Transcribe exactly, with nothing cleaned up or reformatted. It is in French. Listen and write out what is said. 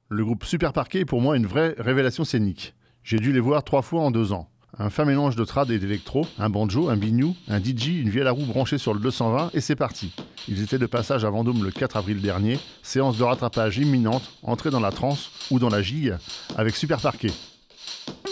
Le groupe Super Parquet est pour moi une vraie révélation scénique. J'ai dû les voir trois fois en deux ans. Un fin mélange de trad et d'électro, un banjo, un biniou, un D J, une vielle à roue branchée sur le deux cent vingt et c'est parti. Ils étaient de passage à Vendôme le quatre avril dernier, séance de rattrapage imminente, entrée dans la trance ou dans la gigue avec Super Parquet.